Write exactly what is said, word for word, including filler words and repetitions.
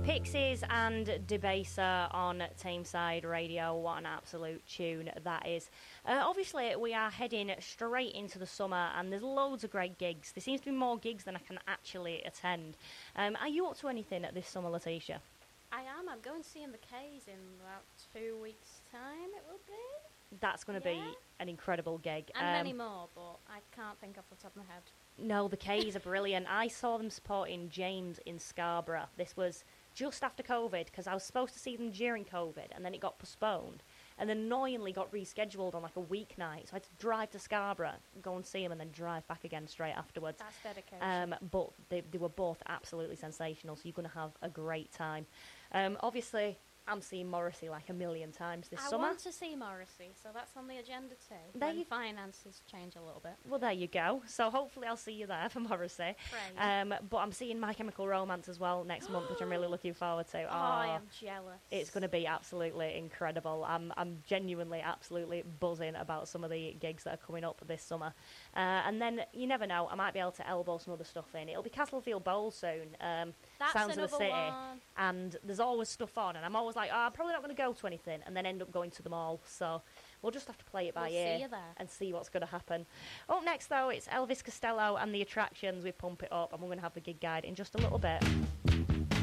Pixies and Debaser on Tameside Radio. What an absolute tune that is. Uh, obviously, we are heading straight into the summer, and there's loads of great gigs. There seems to be more gigs than I can actually attend. Um, are you up to anything at this summer, Letitia? I am. I'm going to see in the K's in about two weeks' time, it will be. That's going to Yeah. be an incredible gig. And Um, many more, but I can't think off the top of my head. No, the K's are brilliant. I saw them supporting James in Scarborough. This was just after COVID, because I was supposed to see them during COVID, and then it got postponed, and then annoyingly got rescheduled on like a weeknight. So I had to drive to Scarborough, go and see them, and then drive back again straight afterwards. That's dedication. Um, but they, they were both absolutely sensational, so you're going to have a great time. Um, obviously, I'm seeing Morrissey like a million times this I summer. want to see Morrissey, so that's on the agenda too. There when you- finances change a little bit. Well, there you go. So hopefully I'll see you there for Morrissey. Great. Um, but I'm seeing My Chemical Romance as well next month, which I'm really looking forward to. Oh, I am jealous. It's going to be absolutely incredible. I'm I'm genuinely, absolutely buzzing about some of the gigs that are coming up this summer. Uh, and then, you never know, I might be able to elbow some other stuff in. It'll be Castlefield Bowl soon. Um, That's Sounds of the another City. one. And there's always stuff on, and I'm always like, oh, I'm probably not going to go to anything, and then end up going to them all. So we'll just have to play it by We'll ear see you there. and see what's going to happen. Up next, though, it's Elvis Costello and the Attractions with Pump It Up, and we're going to have the gig guide in just a little bit.